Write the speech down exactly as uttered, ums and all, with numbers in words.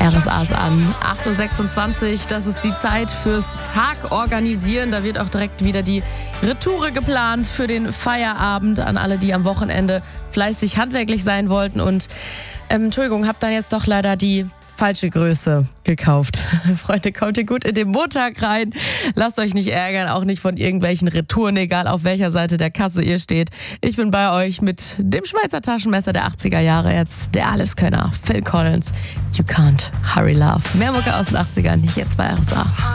R S A ist an. acht Uhr sechsundzwanzig, das ist die Zeit fürs Tag organisieren. Da wird auch direkt wieder die Retoure geplant für den Feierabend an alle, die am Wochenende fleißig handwerklich sein wollten. Und ähm, Entschuldigung, hab dann jetzt doch leider die falsche Größe gekauft. Freunde, kommt ihr gut in den Montag rein. Lasst euch nicht ärgern, auch nicht von irgendwelchen Retouren, egal auf welcher Seite der Kasse ihr steht. Ich bin bei euch mit dem Schweizer Taschenmesser der achtziger Jahre jetzt, der Alleskönner, Phil Collins. You can't hurry love. Mehr Mucke aus den achtzigern, jetzt bei R S A.